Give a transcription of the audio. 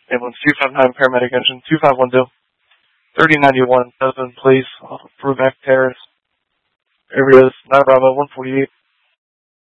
Ambulance 259 paramedic engine 2512. 3091 Desmond Place off of Brubeck Terrace. Areas 9 Bravo 148.